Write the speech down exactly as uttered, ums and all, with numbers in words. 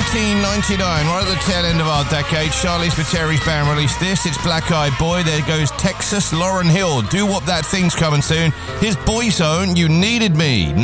nineteen ninety-nine, right at the tail end of our decade, Charlize Theron's band released this. It's Black Eyed Boy. There goes Texas, Lauryn Hill. Do What That Thing's coming soon. Here's Boyzone, You Needed Me.